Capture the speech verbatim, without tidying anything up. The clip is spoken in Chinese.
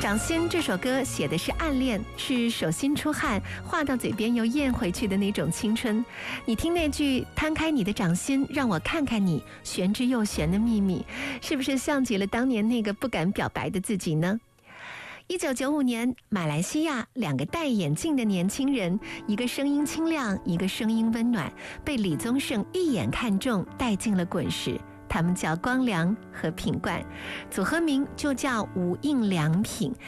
掌心这首歌写的是暗恋，是手心出汗，话到嘴边又咽回去的那种青春。你听那句摊开你的掌心，让我看看你玄之又玄的秘密，是不是像极了当年那个不敢表白的自己呢？一九九五年，马来西亚两个戴眼镜的年轻人，一个声音清亮，一个声音温暖，被李宗盛一眼看中，带进了滚石。他们叫光良和品冠，组合名就叫无印良品。